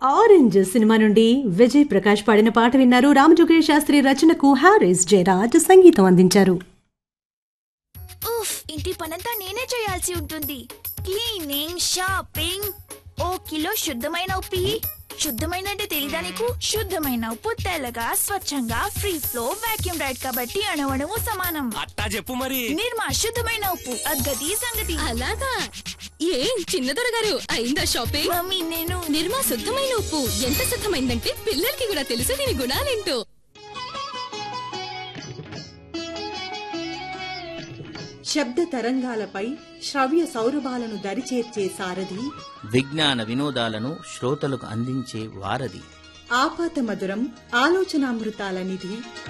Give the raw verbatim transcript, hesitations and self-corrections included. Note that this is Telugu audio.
ఆరెంజ్ సినిమా నుండి విజయ్ ప్రకాష్ పాడిన పాట విన్నారు. రామజోగయ్య శాస్త్రి రచనకు హారిస్ జయరాజ్ సంగీతం అందించారు. ఉఫ్, ఇంటి పనంతా నేనే చేయాల్సి ఉంటుంది. క్లీనింగ్, షాపింగ్, ఓ కిలో శుద్ధమైన ఉప్పి. శుద్ధమైన అంటే తెలీదా నీకు? శుద్ధమైన ఉప్పు తెల్లగా స్వచ్ఛంగా ఫ్రీ ఫ్లో వాక్యూమ్ రైడ్ కాబట్టి అణువణువు సమానం. అట్టా చెప్పు మరి. నిర్మా శుద్ధమైన ఉప్పు, అద్గతి సంగతి. అలాగా? ఏం చిన్నదొర గారు అయిందా షాపింగ్? మమ్మీ నేను నిర్మా శుద్ధమైన ఉప్పు ఎంత శుద్ధమైందంటే పిల్లలకి కూడా తెలుసు దీని గుణాలేంటో. శబ్ద తరంగాలపై శ్రవ్య సౌరభాలను దరిచేర్చే సారథి, విజ్ఞాన వినోదాలను శ్రోతలకు అందించే వారధి, ఆపాత మధురం ఆలోచనామృతాల నిధి.